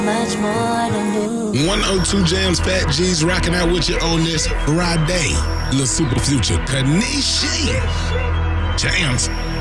much more than you. 102 Jams, Fat G's rocking out with you on this Friday. Little Super Future, Kanishi. Jams.